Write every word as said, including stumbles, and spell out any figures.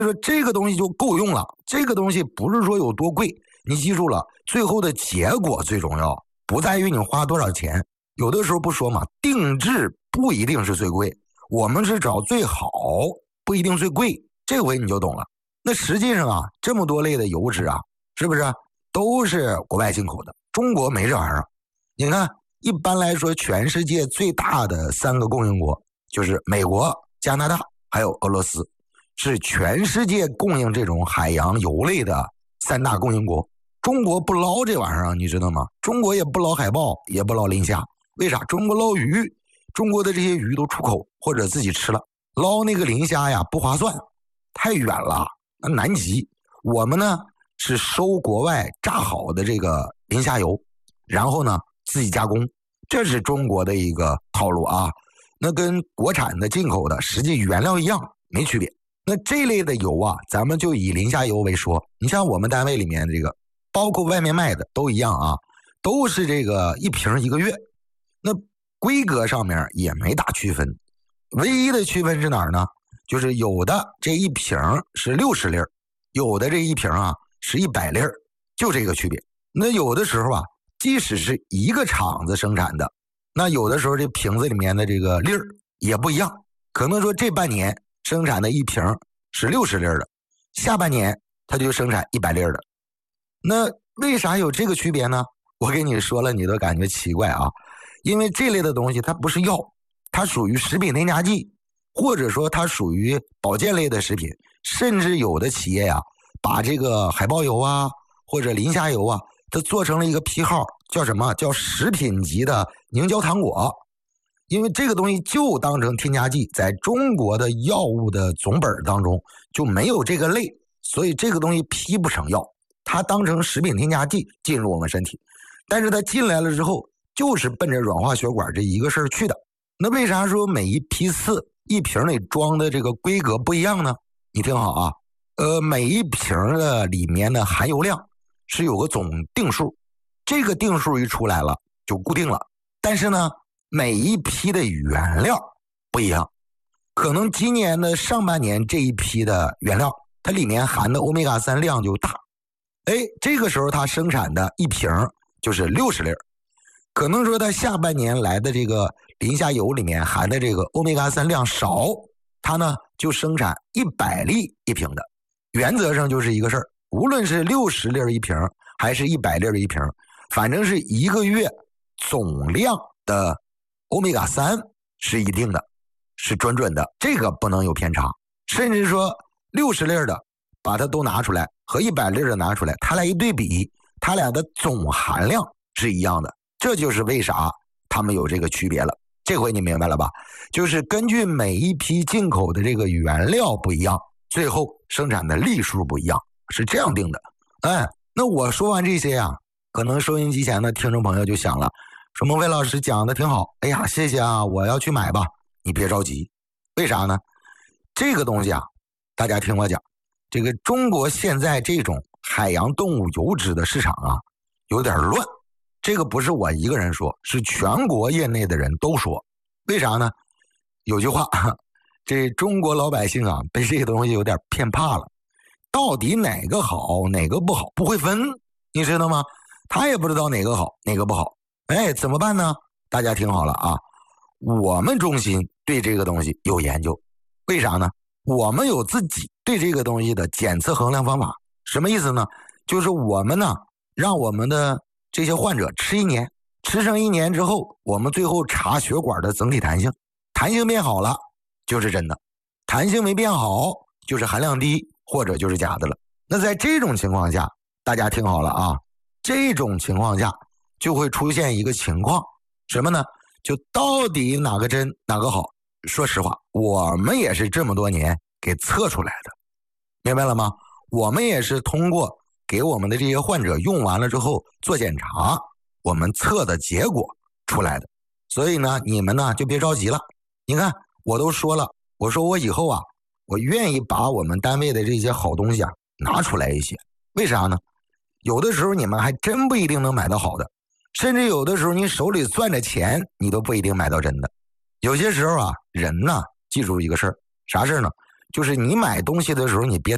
说这个东西就够用了。这个东西不是说有多贵，你记住了，最后的结果最重要，不在于你花多少钱。有的时候不说嘛，定制不一定是最贵，我们是找最好，不一定最贵。这回你就懂了。那实际上啊，这么多类的油脂啊，是不是都是国外进口的？中国没这玩意儿。你看，一般来说，全世界最大的三个供应国就是美国、加拿大还有俄罗斯，是全世界供应这种海洋油类的三大供应国。中国不捞这玩意儿，你知道吗？中国也不捞海豹，也不捞磷虾。为啥？中国捞鱼，中国的这些鱼都出口或者自己吃了，捞那个磷虾呀不划算，太远了，那南极。我们呢是收国外榨好的这个磷虾油，然后呢自己加工，这是中国的一个套路啊。那跟国产的进口的实际原料一样，没区别。那这类的油啊，咱们就以磷虾油为说。你像我们单位里面这个，包括外面卖的都一样啊，都是这个一瓶一个月。那规格上面也没大区分，唯一的区分是哪儿呢？就是有的这一瓶是六十粒，有的这一瓶啊是一百粒，就这个区别。那有的时候啊，即使是一个厂子生产的，那有的时候这瓶子里面的这个粒儿也不一样，可能说这半年生产的一瓶是六十粒的，下半年它就生产一百粒的。那为啥有这个区别呢？我给你说了，你都感觉奇怪啊。因为这类的东西它不是药，它属于食品添加剂，或者说它属于保健类的食品，甚至有的企业呀、啊，把这个海豹油啊或者磷虾油啊，它做成了一个批号，叫什么？叫食品级的凝胶糖果。因为这个东西就当成添加剂，在中国的药物的总本当中就没有这个类，所以这个东西批不成药，它当成食品添加剂进入我们身体。但是它进来了之后，就是奔着软化血管这一个事儿去的。那为啥说每一批次一瓶里装的这个规格不一样呢？你听好啊，呃，每一瓶的里面的含油量是有个总定数，这个定数一出来了就固定了。但是呢，每一批的原料不一样，可能今年的上半年这一批的原料，它里面含的欧米伽三量就大，哎，这个时候它生产的一瓶就是六十粒。可能说它下半年来的这个磷虾油里面含的这个欧米伽三量少，它呢就生产一百粒一瓶的。原则上就是一个事儿，无论是六十粒一瓶还是一百粒一瓶，反正是一个月总量的欧米伽三是一定的，是准准的，这个不能有偏差。甚至说六十粒的把它都拿出来和一百粒的拿出来，它俩一对比，它俩的总含量是一样的。这就是为啥他们有这个区别了。这回你明白了吧？就是根据每一批进口的这个原料不一样，最后生产的粒数不一样，是这样定的。哎，那我说完这些啊，可能收音机前的听众朋友就想了，说孟非老师讲的挺好，哎呀，谢谢啊，我要去买吧。你别着急，为啥呢？这个东西啊，大家听我讲，这个中国现在这种海洋动物油脂的市场啊，有点乱。这个不是我一个人说，是全国业内的人都说。为啥呢？有句话，这中国老百姓啊，被这个东西有点骗怕了，到底哪个好哪个不好不会分，你知道吗？他也不知道哪个好哪个不好。哎，怎么办呢？大家听好了啊，我们中心对这个东西有研究。为啥呢？我们有自己对这个东西的检测衡量方法。什么意思呢？就是我们呢，让我们的这些患者吃一年，吃上一年之后，我们最后查血管的整体弹性，弹性变好了就是真的，弹性没变好就是含量低或者就是假的了。那在这种情况下，大家听好了啊，这种情况下就会出现一个情况，什么呢？就到底哪个真哪个好？说实话，我们也是这么多年给测出来的，明白了吗？我们也是通过给我们的这些患者用完了之后做检查，我们测的结果出来的。所以呢，你们呢就别着急了。你看，我都说了，我说我以后啊，我愿意把我们单位的这些好东西啊拿出来一些。为啥呢？有的时候你们还真不一定能买到好的，甚至有的时候你手里攥着钱，你都不一定买到真的。有些时候啊，人呢，记住一个事儿，啥事儿呢？就是你买东西的时候，你别